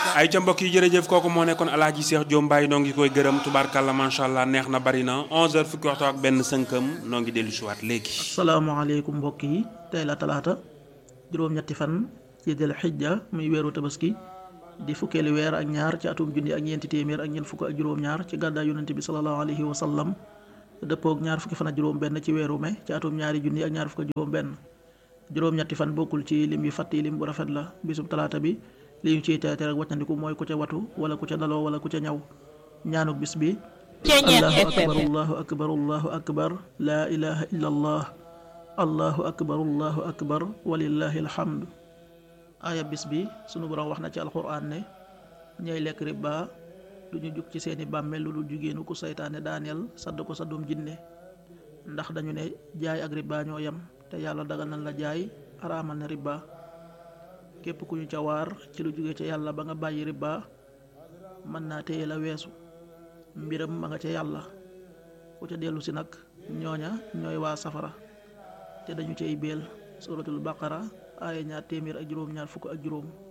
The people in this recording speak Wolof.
ay ca mbokk yi jërëjëf kooku moo nekkoon Alaaji Cheikh Diop Mbaye noo ngi koy gërëm tubaarkàlla macha allah neex na bari na 11h fukki waxtu ak benn sënkam noo ngi dellu si waat léegi. asalaamaaleykum mbokk yi tey la talaata juróom-ñetti fan ci del xijja muy weeru tabaski di fukkeeli weer ak ñaar ci atum junni ak ñeenti téeméer ak ñeent fukk ak juróom-ñaar ci gàddaay yonente bi sallallahu alayhi wa sallam dëppoog ñaar fukki fan ak juróom-benn ci weeru mai ci atum ñaari junni ak ñaar fukk ak juróom-benn juróom-ñetti fan bokkul ci lim yu fàtti lim bu rafet la bisub talaata bi li ñu ciy teete rek wàccandiku mooy ku ca watu wala ku ca daloo wala ku ca ñaw ñaanuk bis bi allahu akbar allahu akbar allahu akbar laa ilaha illa allah allahu akbar allahu akbar walillahi alhamdu aaya bis bi sunu borom wax na ci alquran ne ñay lekk riba du ñu jug ci seeni bàmmeel lu dul jigéenu ku saytaane daaneel sadd ko saddum jinne ndax dañu ne jaay ak riba ñoo yem te yàlla dagal na la jaay araamal na riba képp ku ñu ca waar ci lu jóge ca yàlla ba nga bàyyi riba mën naa téye la weesu mbiram ma nga ca yàlla ku ca dellu si nag ñooña ñooy waa safara te dañu cay béel suratul baqara aaya 2 téeméer ak juróom-ñaar fukk ak juróom